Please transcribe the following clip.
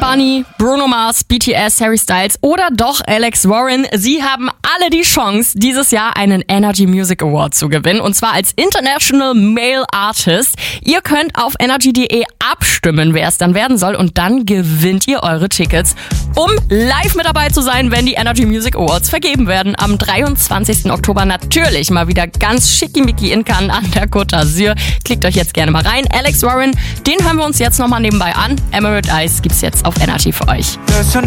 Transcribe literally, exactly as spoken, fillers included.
Bunny, Bruno Mars, B T S, Harry Styles oder doch Alex Warren. Sie haben alle die Chance, dieses Jahr einen Energy Music Award zu gewinnen. Und zwar als International Male Artist. Ihr könnt auf energy punkt de abstimmen, wer es dann werden soll. Und dann gewinnt ihr eure Tickets, um live mit dabei zu sein, wenn die Energy Music Awards vergeben werden. Am dreiundzwanzigsten Oktober natürlich mal wieder ganz schickimicki in Cannes an der Côte d'Azur. Klickt euch jetzt gerne mal rein. Alex Warren, den hören wir uns jetzt nochmal nebenbei an. Emerald Eyes gibt's jetzt auf Energy für euch. Listen